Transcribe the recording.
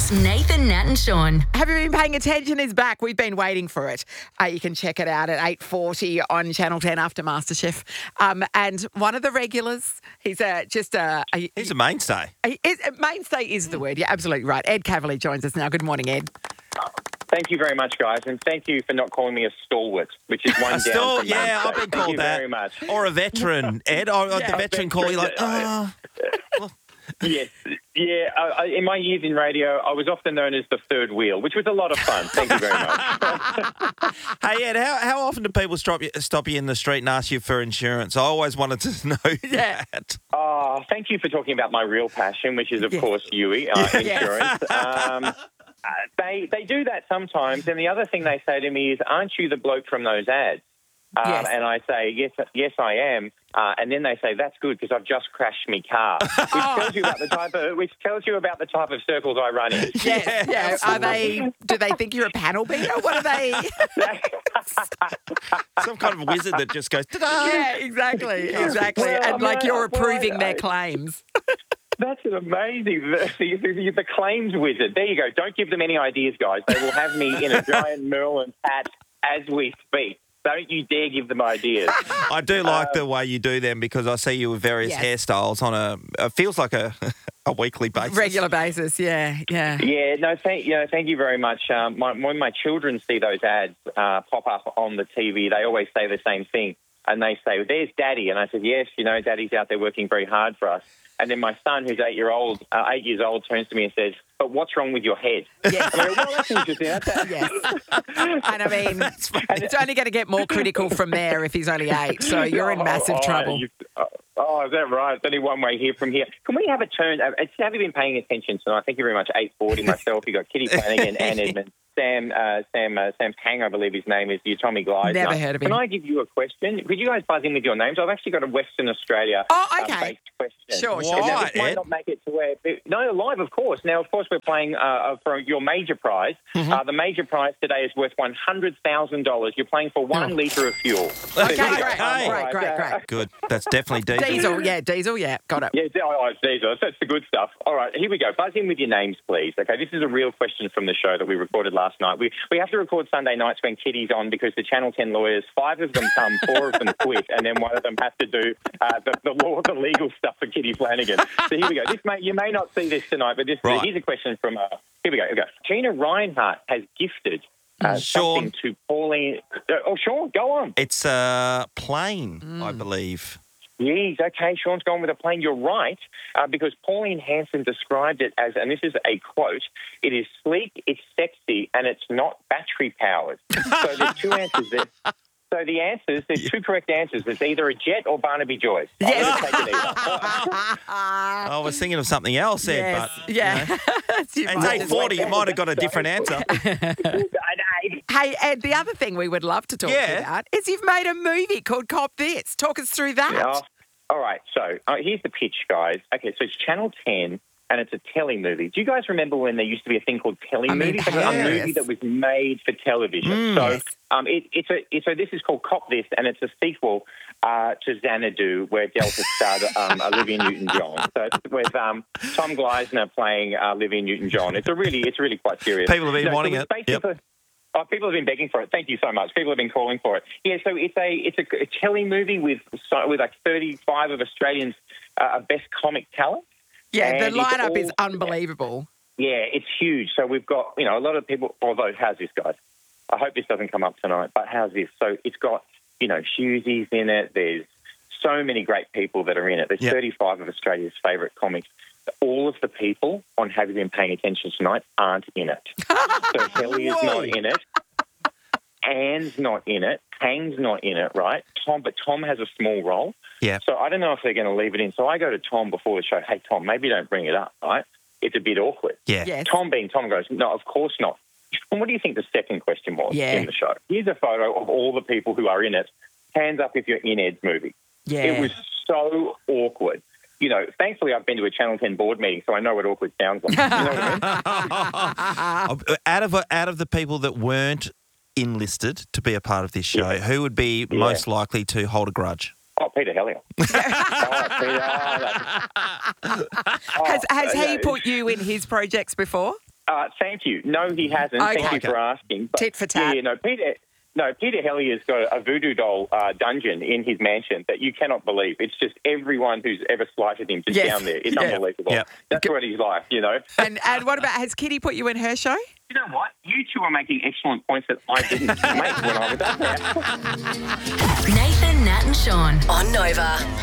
It's Nathan, Nat and Sean. Have you been paying attention? Is back. We've been waiting for it. You can check it out at 8:40 on Channel 10 after MasterChef. And one of the regulars, he's He's a mainstay. mainstay is the word. You're absolutely right. Ed Cavalier joins us now. Good morning, Ed. Thank you very much, guys, and thank you for not calling me a stalwart, which is one down from yeah, mainstay. I've been Thank called you that. very much. Or a veteran, Ed. The veteran call you like, Yes, yeah. In my years in radio, I was often known as the third wheel, which was a lot of fun. Thank you very much. Hey, Ed, how often do people stop you in the street and ask you for insurance? I always wanted to know that. Thank you for talking about my real passion, which is, of course, Yui, insurance. They do that sometimes, and the other thing they say to me is, "Aren't you the bloke from those ads?" Yes. And I say, yes, I am. And then they say, "That's good because I've just crashed my car," which tells you about the type of circles I run in. Yeah. Do they think you're a panel beater? What are they? Some kind of wizard that just goes, ta-da! Yeah, exactly. Well, and like you're approving their claims. That's an amazing, the claims wizard. There you go. Don't give them any ideas, guys. They will have me in a giant Merlin hat as we speak. Don't you dare give them ideas. I do like the way you do them because I see you with various hairstyles on it feels like a weekly basis. Regular basis, yeah. Yeah, no, thank you very much. When my children see those ads pop up on the TV, they always say the same thing. And they say, "There's Daddy." And I said, "Yes, Daddy's out there working very hard for us." And then my son, who's 8 years old, turns to me and says, "But what's wrong with your head?" Yes. And I go, "Well, that's interesting." Yes. And I mean, it's only going to get more critical from there if he's only 8. So you're in massive trouble. Is that right? It's only one way here from here. Can we have a turn? Have you been paying attention tonight? Thank you very much. 8:40 myself. You got Kitty Flanagan, Ann Edmund, Sam Tang, I believe his name is. You Tommy Glyde. Never heard of him. Can I give you a question? Could you guys buzz in with your names? I've actually got a Western Australia based question. Sure. Now, this might not make it to where... No, live, of course. Now, of course, we're playing for your major prize. The major prize today is worth $100,000. You're playing for 1 litre of fuel. Okay, great. Good. That's definitely diesel. Diesel, yeah. Got it. Yeah, it's diesel. That's the good stuff. All right, here we go. Buzz in with your names, please. Okay, this is a real question from the show that we recorded last night. We have to record Sunday nights when Kitty's on because the Channel 10 lawyers, 5 of them come, 4 of them quit, and then 1 of them has to do the legal stuff for Kitty Flanagan. So here we go. You may not see this tonight, but here's a question from... Here we go. Gina Reinhart has gifted something to Pauline... Sean, go on. It's a plane, I believe. Yes, okay, Sean's gone with a plane. You're right, because Pauline Hanson described it as, and this is a quote, "It is sleek, it's sexy, and it's not battery-powered." So there's 2 answers there. So there's 2 correct answers. It's either a jet or Barnaby Joyce. Yes. I was thinking of something else, Ed, Yes. but... Yeah. It's 8:40, you might have got a different answer. Hey, Ed, the other thing we would love to talk to you about is you've made a movie called Cop This. Talk us through that. Yeah. All right, so here's the pitch, guys. Okay, so it's Channel 10, and it's a telly movie. Do you guys remember when there used to be a thing called telly movies? Like a movie that was made for television. So this is called Cop This, and it's a sequel to Xanadu, where Delta starred Olivia Newton-John. So it's with Tom Gleisner playing Olivia Newton-John. It's really quite serious. People have been wanting it. People have been begging for it. Thank you so much. People have been calling for it. Yeah, so it's a telly movie with like 35 of Australians' best comic talent. Yeah, and the lineup is unbelievable. Yeah, it's huge. So we've got, a lot of people, although, how's this, guys? I hope this doesn't come up tonight, but how's this? So it's got, Shusey's in it. There's so many great people that are in it. There's 35 of Australia's favourite comics. All of the people on Have You Been Paying Attention Tonight aren't in it. So Kelly is not in it. Anne's not in it. Tang's not in it, right? But Tom has a small role. Yeah. So I don't know if they're going to leave it in. So I go to Tom before the show, "Hey, Tom, maybe don't bring it up, right? It's a bit awkward." Yeah. Yes. Tom goes, "No, of course not." And what do you think the second question was in the show? Here's a photo of all the people who are in it. Hands up if you're in Ed's movie. Yeah. It was so awkward. Thankfully I've been to a Channel 10 board meeting, so I know what awkward sounds like. You know what I mean? Out of the people that weren't enlisted to be a part of this show, who would be most likely to hold a grudge? Oh, Peter Hellier. Has he put you in his projects before? Thank you. No, he hasn't. Okay. Thank you for asking. But, Tit for tat. Yeah, no, Peter Hellier's got a voodoo doll dungeon in his mansion that you cannot believe. It's just everyone who's ever slighted him just down there. It's unbelievable. Yep. That's what he's like, you know. And what about, has Kitty put you in her show? You know what? You two are making excellent points that I didn't make when I was up there. Nathan, Nat and Sean. On Nova.